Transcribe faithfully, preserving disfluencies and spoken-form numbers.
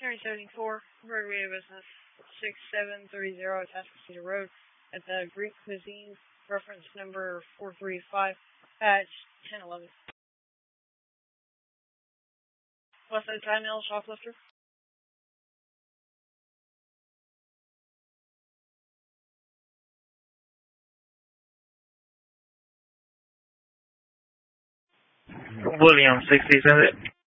Area seventy-four, Broadway Business, six seven three zero, Atascocita Road, at the Greek Cuisine, reference number four three five, patch ten eleven. Westside Continental Shoplifter. William, sixty-seven.